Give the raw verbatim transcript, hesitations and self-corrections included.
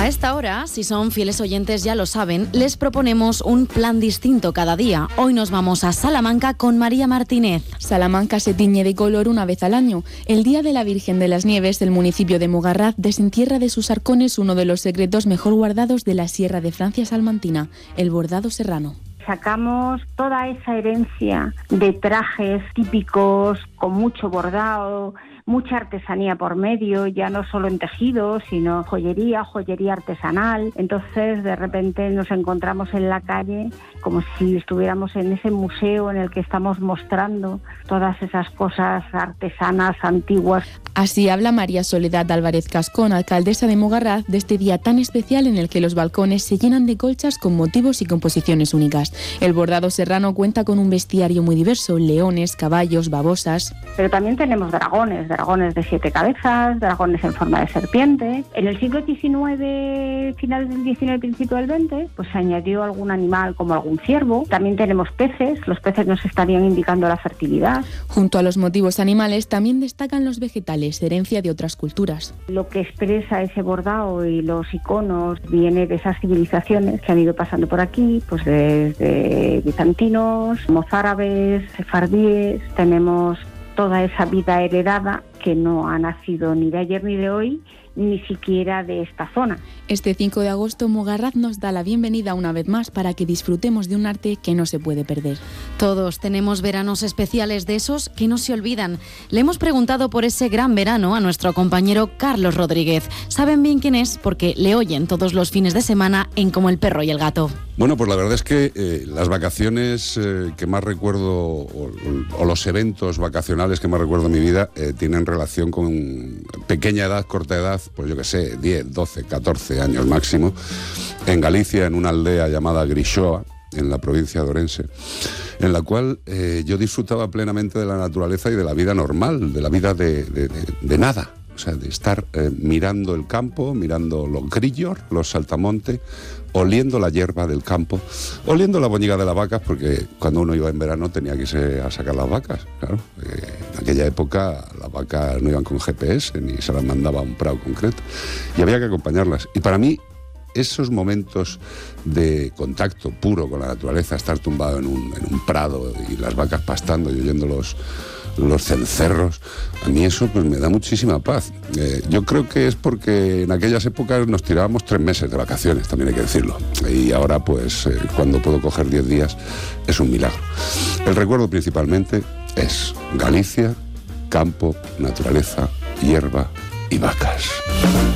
A esta hora, si son fieles oyentes ya lo saben, les proponemos un plan distinto cada día. Hoy nos vamos a Salamanca con María Martínez. Salamanca se tiñe de color una vez al año. El Día de la Virgen de las Nieves del municipio de Mugarraz desentierra de sus arcones uno de los secretos mejor guardados de la Sierra de Francia salmantina, el bordado serrano. Sacamos toda esa herencia de trajes típicos con mucho bordado, mucha artesanía por medio, ya no solo en tejidos, sino joyería, joyería artesanal. Entonces, de repente nos encontramos en la calle como si estuviéramos en ese museo en el que estamos mostrando todas esas cosas artesanas, antiguas. Así habla María Soledad Álvarez Cascón, alcaldesa de Mugarraz, de este día tan especial en el que los balcones se llenan de colchas con motivos y composiciones únicas. El bordado serrano cuenta con un bestiario muy diverso: leones, caballos, babosas. Pero también tenemos dragones, dragones de siete cabezas, dragones en forma de serpiente. En el siglo diecinueve, finales del diecinueve, principio del veinte, pues se añadió algún animal como algún ciervo. También tenemos peces, los peces nos estarían indicando la fertilidad. Junto a los motivos animales también destacan los vegetales, herencia de otras culturas. Lo que expresa ese bordado y los iconos viene de esas civilizaciones que han ido pasando por aquí, pues desde bizantinos, mozárabes, sefardíes. Tenemos toda esa vida heredada que no ha nacido ni de ayer ni de hoy, ni siquiera de esta zona. Este cinco de agosto, Mugarraz nos da la bienvenida una vez más para que disfrutemos de un arte que no se puede perder. Todos tenemos veranos especiales, de esos que no se olvidan. Le hemos preguntado por ese gran verano a nuestro compañero Carlos Rodríguez. Saben bien quién es porque le oyen todos los fines de semana en Como el perro y el gato. Bueno, pues la verdad es que eh, las vacaciones eh, que más recuerdo, o, o los eventos vacacionales que más recuerdo en mi vida, eh, tienen relación con pequeña edad, corta edad, pues yo qué sé, diez, doce, catorce años máximo, en Galicia, en una aldea llamada Grixoa, en la provincia de Orense, en la cual eh, yo disfrutaba plenamente de la naturaleza y de la vida normal, de la vida de, de, de, de nada. O sea, de estar eh, mirando el campo, mirando los grillos, los saltamontes, oliendo la hierba del campo, oliendo la boñiga de las vacas, porque cuando uno iba en verano tenía que irse a sacar las vacas, claro. Eh, en aquella época las vacas no iban con G P S, ni se las mandaba a un prado concreto, y había que acompañarlas. Y para mí, esos momentos de contacto puro con la naturaleza, estar tumbado en un, en un prado y las vacas pastando y oyendo los... los cencerros, a mí eso pues me da muchísima paz. Eh, yo creo que es porque en aquellas épocas nos tirábamos tres meses de vacaciones, también hay que decirlo, y ahora pues eh, cuando puedo coger diez días es un milagro. El recuerdo principalmente es Galicia, campo, naturaleza, hierba y vacas.